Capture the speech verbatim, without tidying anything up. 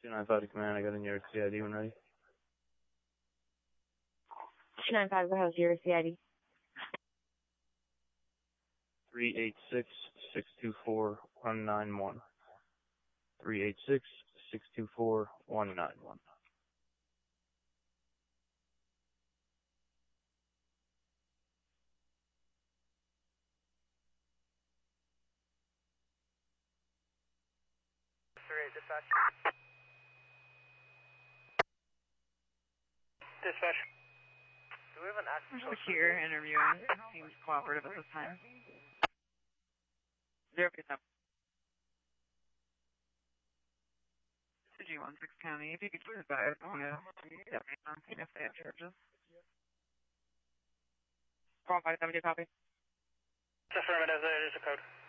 two nine five to command, I got a New York C I D when ready. two nine five, how's your C I D? three eight six, six two four, one nine one. three eight six, six two four, one nine one. Dispatch. Dispatch. Do we have an active We're here interviewing. Seems cooperative at this time. Zero fifty seven. G one six County, if you could please advise, I want to get me on scene if they have charges. four one five seven, copy. It's affirmative, there is a code.